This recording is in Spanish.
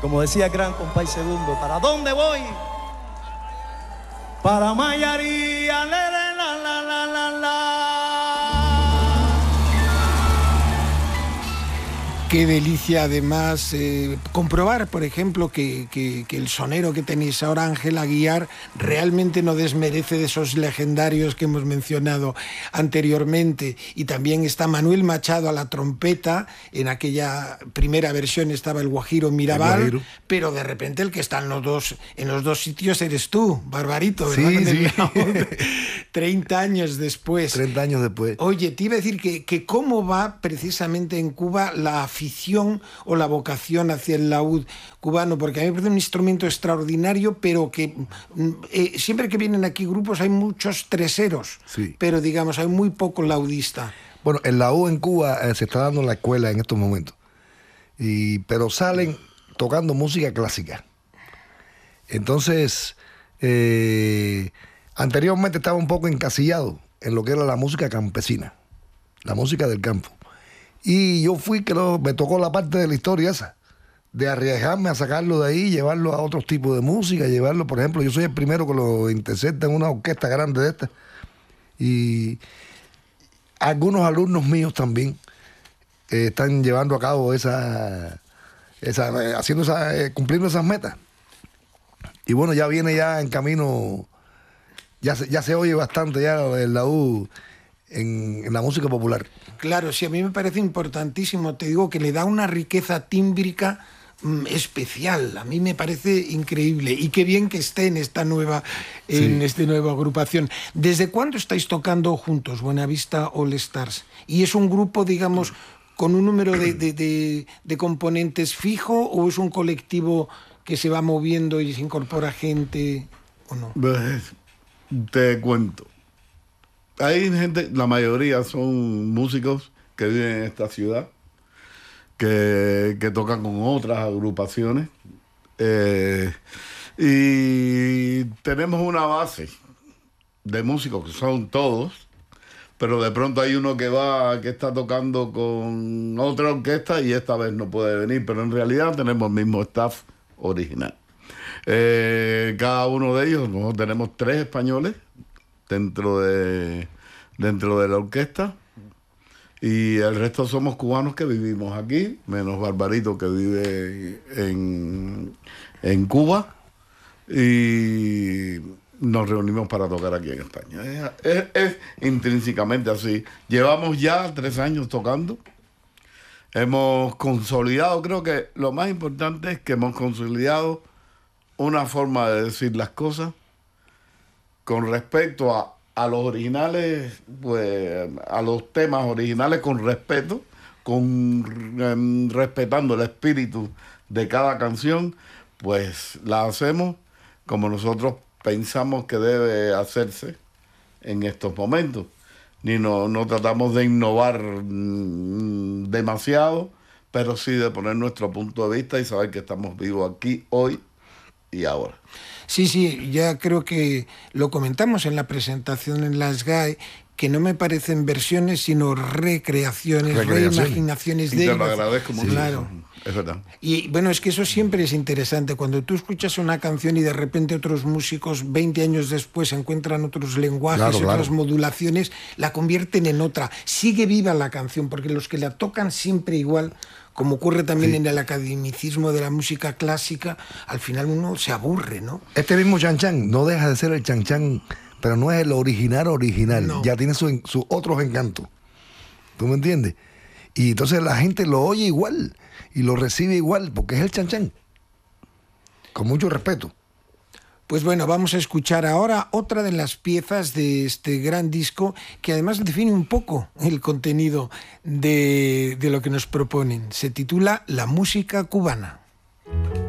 Como decía el gran compay Segundo, ¿para dónde voy? Para Mayaría, le, la, la, la, la, la. Qué delicia, además, comprobar, por ejemplo, que el sonero que tenéis ahora, Ángel Aguiar, realmente no desmerece de esos legendarios que hemos mencionado anteriormente. Y también está Manuel Machado a la trompeta. En aquella primera versión estaba el Guajiro Mirabal, pero de repente el que está en los dos sitios eres tú, Barbarito, ¿verdad? Sí, sí. 30 años después. 30 años después. Oye, te iba a decir que cómo va precisamente en Cuba la afición o la vocación hacia el laúd cubano, porque a mí me parece un instrumento extraordinario, pero que siempre que vienen aquí grupos hay muchos treseros, sí, pero digamos hay muy poco laudista. Bueno, el laúd en Cuba se está dando en la escuela en estos momentos, pero salen tocando música clásica. Entonces, anteriormente estaba un poco encasillado en lo que era la música campesina, la música del campo. Y yo me tocó la parte de la historia esa, de arriesgarme a sacarlo de ahí y llevarlo a otros tipos de música, llevarlo, por ejemplo, yo soy el primero que lo intercepta en una orquesta grande de esta. Y algunos alumnos míos también están llevando a cabo cumpliendo esas metas. Y bueno, ya viene ya en camino, ya se oye bastante ya el laúd en la música popular. Claro, sí, a mí me parece importantísimo, te digo que le da una riqueza tímbrica especial, a mí me parece increíble, y qué bien que esté en esta nueva agrupación. ¿Desde cuándo estáis tocando juntos, Buenavista All Stars? ¿Y es un grupo, digamos, con un número de componentes fijo, o es un colectivo que se va moviendo y se incorpora gente, o no? Te cuento. Hay gente, la mayoría son músicos que viven en esta ciudad, que tocan con otras agrupaciones. Y tenemos una base de músicos que son todos, pero de pronto hay uno que está tocando con otra orquesta y esta vez no puede venir, pero en realidad tenemos el mismo staff original. Cada uno de ellos, nosotros tenemos 3 españoles dentro de la orquesta, y el resto somos cubanos que vivimos aquí, menos Barbarito, que vive en Cuba, y nos reunimos para tocar aquí en España. Es intrínsecamente así. Llevamos ya 3 años tocando. Hemos consolidado, creo que lo más importante es que hemos consolidado una forma de decir las cosas con respecto a los originales, pues a los temas originales, con respeto, respetando el espíritu de cada canción, pues la hacemos como nosotros pensamos que debe hacerse en estos momentos. Ni no tratamos de innovar demasiado, pero sí de poner nuestro punto de vista y saber que estamos vivos aquí, hoy y ahora. Sí, ya creo que lo comentamos en la presentación en la SGAE, que no me parecen versiones, sino recreaciones, reimaginaciones de... Y te lo agradezco mucho. Claro. Es verdad. Y bueno, es que eso siempre es interesante. Cuando tú escuchas una canción y de repente otros músicos 20 años después encuentran otros lenguajes, otras modulaciones, la convierten en otra. Sigue viva la canción, porque los que la tocan siempre igual, como ocurre también en el academicismo de la música clásica, al final uno se aburre, ¿no? Este mismo chanchan no deja de ser el chanchan, pero no es el original. No. Ya tiene sus otros encantos. ¿Tú me entiendes? Y entonces la gente lo oye igual y lo recibe igual, porque es el chanchan. Con mucho respeto. Pues bueno, vamos a escuchar ahora otra de las piezas de este gran disco, que además define un poco el contenido de lo que nos proponen. Se titula La música cubana.